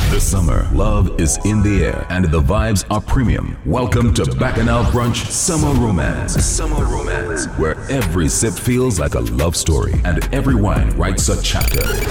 This summer, love is in the air and the vibes are premium. Welcome to Bacchanal Brunch Summer Romance. Summer Romance, where every sip feels like a love story and every wine writes a chapter.